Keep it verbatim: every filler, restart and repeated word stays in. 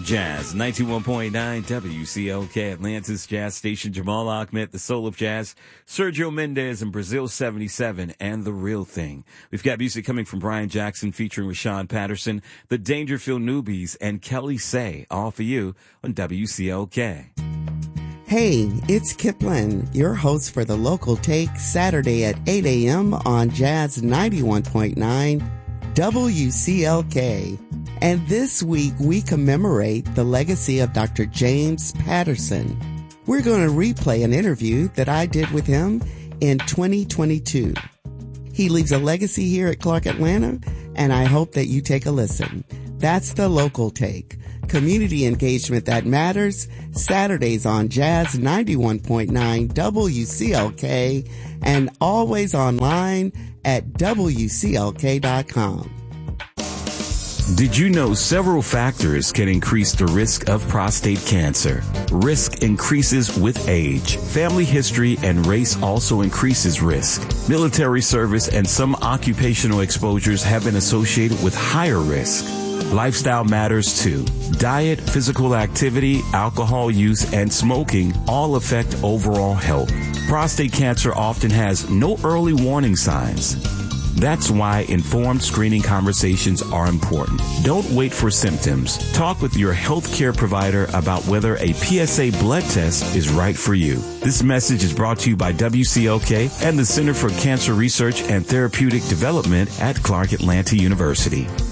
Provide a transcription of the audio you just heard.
Jazz, ninety-one point nine W C L K, Atlantis Jazz Station. Jamal Ahmed, the soul of jazz, Sergio Mendes and Brazil seventy-seven, and The Real Thing. We've got music coming from Brian Jackson featuring Rashawn Patterson, the Dangerfield Newbies, and Kelly Say, all for you on W C L K. Hey, it's Kipling, your host for the Local Take, Saturday at eight a.m. on Jazz ninety-one point nine W C L K. And this week we commemorate the legacy of Doctor James Patterson. We're going to replay an interview that I did with him in twenty twenty-two. He leaves a legacy here at Clark Atlanta, and I hope that you take a listen. That's the Local Take. Community engagement that matters. Saturdays on Jazz ninety-one point nine W C L K and always online at W C L K dot com. Did you know several factors can increase the risk of prostate cancer? Risk increases with age. Family history and race also increases risk. Military service and some occupational exposures have been associated with higher risk. Lifestyle matters too. Diet, physical activity, alcohol use, and smoking all affect overall health. Prostate cancer often has no early warning signs. That's why informed screening conversations are important. Don't wait for symptoms. Talk with your healthcare provider about whether a P S A blood test is right for you. This message is brought to you by W C L K and the Center for Cancer Research and Therapeutic Development at Clark Atlanta University.